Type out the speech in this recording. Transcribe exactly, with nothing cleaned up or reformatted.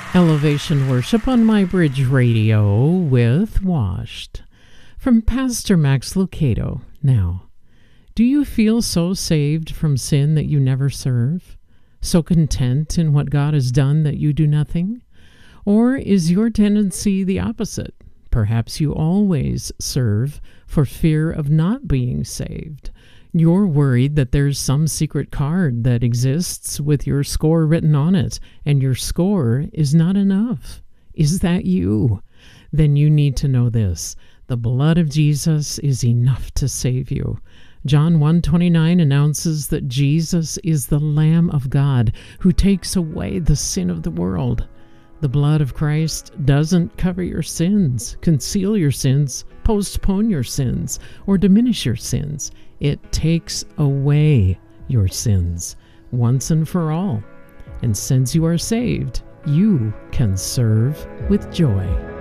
Elevation Worship on My Bridge Radio with Washed. From Pastor Max Lucado. Now, do you feel so saved from sin that you never serve? So content in what God has done that you do nothing? Or is your tendency the opposite? Perhaps you always serve for fear of not being saved. You're worried that there's some secret card that exists with your score written on it, and your score is not enough. Is that you? Then you need to know this. The blood of Jesus is enough to save you. John one twenty-nine announces that Jesus is the Lamb of God who takes away the sin of the world. The blood of Christ doesn't cover your sins, conceal your sins, postpone your sins, or diminish your sins. It takes away your sins once and for all. And since you are saved, you can serve with joy.